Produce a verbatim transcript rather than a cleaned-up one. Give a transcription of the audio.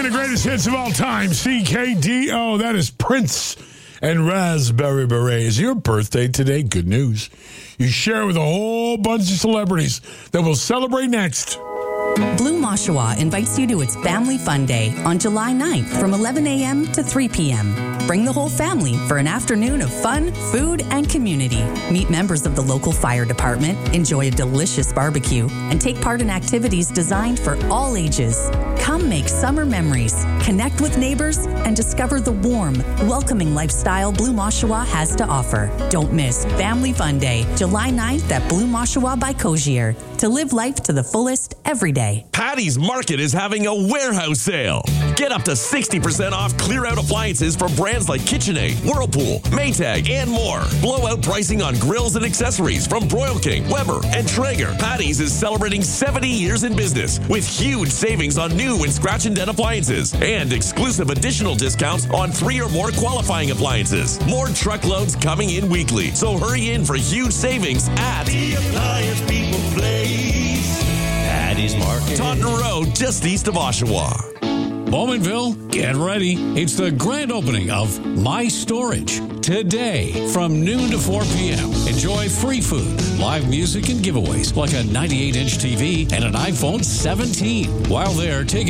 playing the greatest hits of all time, C K D O. That is Prince and Raspberry Beret. Is your birthday today? Good news. You share it with a whole bunch of celebrities that will celebrate next. Blue Oshawa invites you to its Family Fun Day on July ninth from eleven a.m. to three p.m. Bring the whole family for an afternoon of fun, food, and community. Meet members of the local fire department, enjoy a delicious barbecue, and take part in activities designed for all ages. Come make summer memories, connect with neighbors, and discover the warm, welcoming lifestyle Blue Oshawa has to offer. Don't miss Family Fun Day, July ninth at Blue Oshawa by Cozier. To live life to the fullest every day. Patty's Market is having a warehouse sale. Get up to sixty percent off clear-out appliances from brands like KitchenAid, Whirlpool, Maytag, and more. Blowout pricing on grills and accessories from Broil King, Weber, and Traeger. Patty's is celebrating seventy years in business with huge savings on new and scratch and dent appliances and exclusive additional discounts on three or more qualifying appliances. More truckloads coming in weekly, so hurry in for huge savings at The Appliance People Place. Patty's Market. Taunton Road, just east of Oshawa. Bowmanville, get ready. It's the grand opening of My Storage. Today, from noon to four p.m., enjoy free food, live music, and giveaways like a ninety-eight inch T V and an iPhone seventeen. While there, take